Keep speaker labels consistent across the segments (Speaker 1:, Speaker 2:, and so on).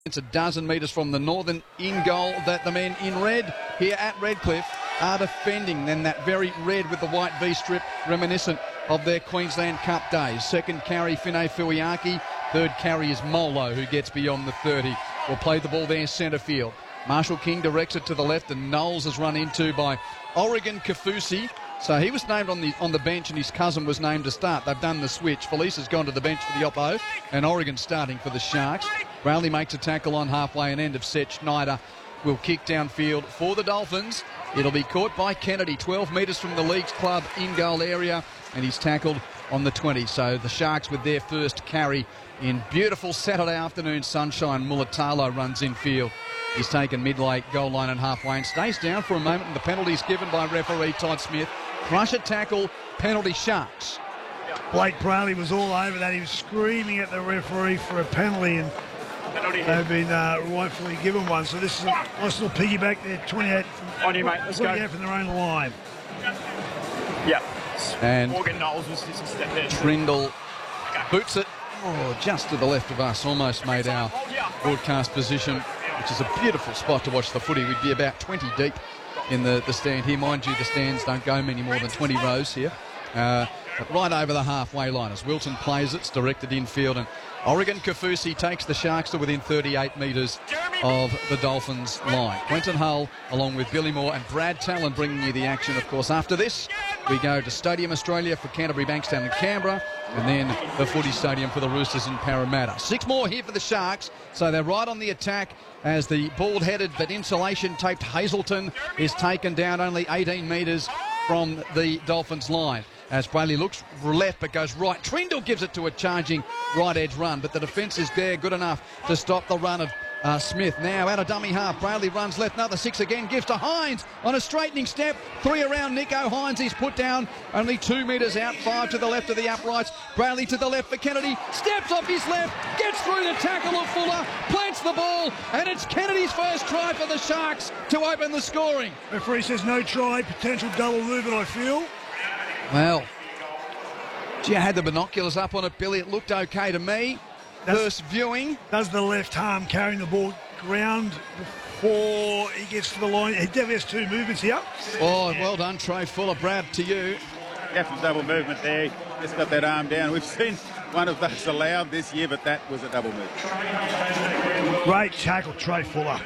Speaker 1: It's a dozen metres from the northern in goal that the men in red here at Redcliffe are defending. Then that very red with the white V-strip reminiscent of their Queensland Cup days. Second carry, Fine Fuiaki. Third carry is Molo, who gets beyond the 30. Will play the ball there centre field. Marshall King directs it to the left, and Knowles is run into by Oregon Kafusi. So he was named on the bench, and his cousin was named to start. They've done the switch. Felice has gone to the bench for the Oppo, and Oregon starting for the Sharks. Rowley makes a tackle on halfway, and end of set. Schneider will kick downfield for the Dolphins. It'll be caught by Kennedy, 12 metres from the Leagues Club in-goal area, and he's tackled on the 20. So the Sharks with their first carry in beautiful Saturday afternoon sunshine. Mulatalo runs infield. He's taken mid-late goal line and halfway and stays down for a moment, and the penalty's given by referee Todd Smith. Crusher tackle, penalty Sharks.
Speaker 2: Blake Brayley was all over that. He was screaming at the referee for a penalty, and they've been rightfully given one. So this is a nice little piggyback there, 28
Speaker 3: on you, mate. Let's go.
Speaker 2: From their own line.
Speaker 3: Yeah.
Speaker 1: And
Speaker 3: Morgan Knowles was just a step there.
Speaker 1: Trindle boots it. Oh, just to the left of us, almost made our broadcast position, which is a beautiful spot to watch the footy. We'd be about 20 deep in the stand here. Mind you, the stands don't go many more than 20 rows here. But right over the halfway line as Wilton plays it, it's directed infield, and Oregon Kafusi takes the Sharks to within 38 metres of the Dolphins line. Quentin Hull along with Billy Moore and Brad Talon bringing you the action. Of course, after this we go to Stadium Australia for Canterbury, Bankstown and Canberra, and then the Footy Stadium for the Roosters in Parramatta. 6 more here for the Sharks, so they're right on the attack as the bald-headed but insulation-taped Hazelton is taken down only 18 metres from the Dolphins line. As Brayley looks left but goes right. Trindle gives it to a charging right edge run, but the defence is there good enough to stop the run of Smith. Now out of dummy half, Brayley runs left, another 6 again, gives to Hines on a straightening step. 3 around Nico Hines, he's put down only 2 metres out, 5 to the left of the uprights. Brayley to the left for Kennedy, steps off his left, gets through the tackle of Fuller, plants the ball, and it's Kennedy's first try for the Sharks to open the scoring.
Speaker 2: Referee says no try, potential double movement, I feel.
Speaker 1: Well, gee, I had the binoculars up on it, Billy. It looked okay to me. First viewing.
Speaker 2: Does the left arm carrying the ball ground before he gets to the line? He definitely has 2 movements here.
Speaker 1: Oh, well done, Trey Fuller. Brad, to you.
Speaker 4: Definitely double movement there. Just got that arm down. We've seen one of those allowed this year, but that was a double move.
Speaker 2: Great tackle, Trey Fuller.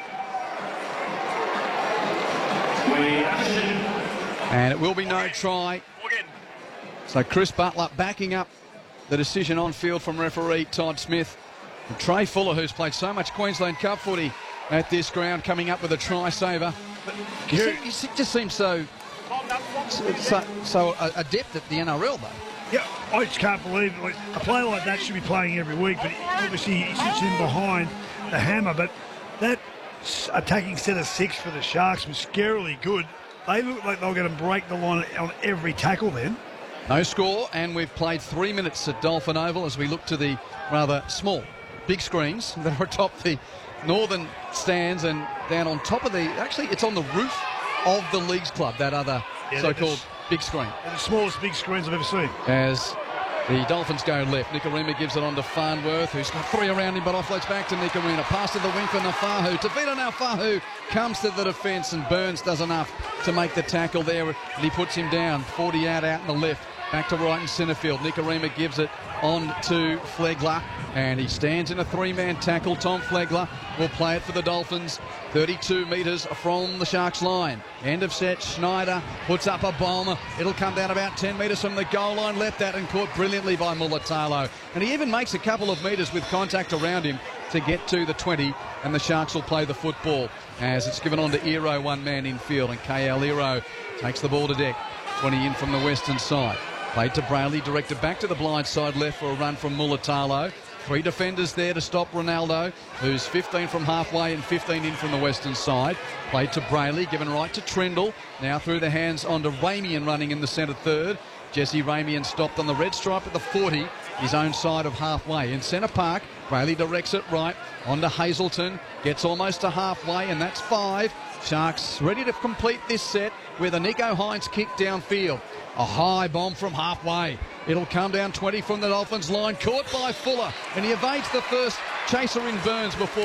Speaker 1: And it will be no try. So Chris Butler backing up the decision on field from referee Todd Smith. And Trey Fuller, who's played so much Queensland Cup footy at this ground, coming up with a try saver. He just seems so adept at the NRL, though.
Speaker 2: Yeah, I just can't believe it. A player like that should be playing every week, but obviously he sits in behind the hammer. But that attacking set of 6 for the Sharks was scarily good. They look like they were going to break the line on every tackle then.
Speaker 1: No score, and we've played 3 minutes at Dolphin Oval as we look to the rather small, big screens that are atop the northern stands and down on top of the... Actually, it's on the roof of the Leagues Club, that other so-called big screen.
Speaker 2: They're the smallest big screens I've ever seen.
Speaker 1: As the Dolphins go left, Nikorima gives it on to Farnworth, who's got 3 around him, but offloads back to Nikorima. Pass to the wing for Nafahu. Tavita Nafahu comes to the defence, and Burns does enough to make the tackle there, and he puts him down. 40 out in the left. Back to right in centre field. Nikorima gives it on to Flegler, and he stands in a 3-man tackle. Tom Flegler will play it for the Dolphins. 32 metres from the Sharks line. End of set. Schneider puts up a bomb. It'll come down about 10 metres from the goal line. Left that and caught brilliantly by Mulatalo. And he even makes a couple of metres with contact around him to get to the 20, and the Sharks will play the football as it's given on to Ero, 1 man in field, and KL Ero takes the ball to deck. 20 in from the western side. Played to Brayley, directed back to the blind side left for a run from Mulatalo. 3 defenders there to stop Ronaldo, who's 15 from halfway and 15 in from the western side. Played to Brayley, given right to Trindle. Now through the hands onto Ramian running in the centre third. Jesse Ramian stopped on the red stripe at the 40, his own side of halfway. In centre park, Brayley directs it right onto Hazelton. Gets almost to halfway, and that's 5. Sharks ready to complete this set with a Nico Hines kick downfield. A high bomb from halfway. It'll come down 20 from the Dolphins line, caught by Fuller, and he evades the first chaser in Burns before